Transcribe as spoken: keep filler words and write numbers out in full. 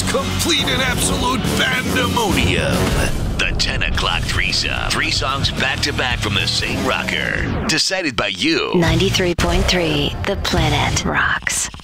Complete and absolute pandemonium. The ten o'clock threesome. Three songs back to back from the same rocker. Decided by you. ninety-three point three The Planet Rocks.